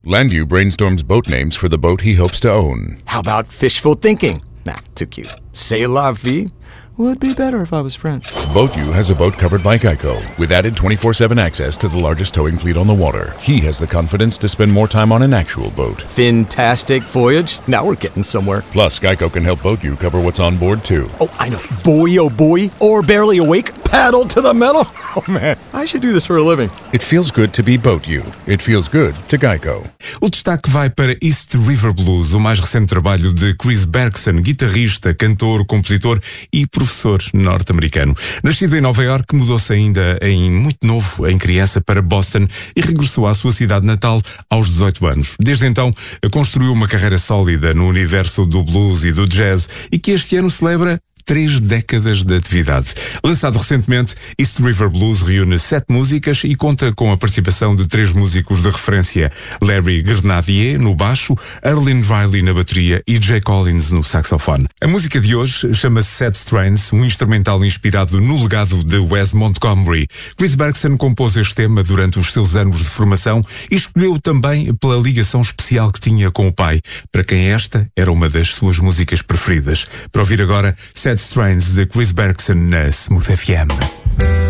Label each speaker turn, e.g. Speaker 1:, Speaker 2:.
Speaker 1: Landu brainstorms boat names for the boat he hopes to own.
Speaker 2: How about fishful thinking? Nah, too cute. C'est la vie? Would be better if I was French.
Speaker 1: BoatU has a boat covered by Geico, with added 24/7 access to the largest towing fleet on the water. He has the confidence to spend more time on an actual boat.
Speaker 2: Fantastic voyage. Now we're getting somewhere.
Speaker 1: Plus, Geico can help BoatU cover what's on board, too.
Speaker 2: Oh, I know. Boy, oh boy. Or barely awake. Paddle to the metal. Oh, man. I should do this for a living.
Speaker 1: It feels good to be BoatU. It feels good to Geico.
Speaker 3: O destaque vai para East River Blues, o mais recente trabalho de Chris Bergson, guitarrista, cantor, compositor e professor norte-americano. Nascido em Nova York, mudou-se ainda muito novo, em criança, para Boston e regressou à sua cidade natal aos 18 anos. Desde então, construiu uma carreira sólida no universo do blues e do jazz e que este ano celebra 3 décadas de atividade. Lançado recentemente, East River Blues reúne 7 músicas e conta com a participação de 3 músicos de referência: Larry Grenadier no baixo, Erlyn Riley na bateria e Jay Collins no saxofone. A música de hoje chama-se Sad Strains, um instrumental inspirado no legado de Wes Montgomery. Chris Bergson compôs este tema durante os seus anos de formação e escolheu também pela ligação especial que tinha com o pai, para quem esta era uma das suas músicas preferidas. Para ouvir agora Sad Strains de Chris Bergson na Smooth FM.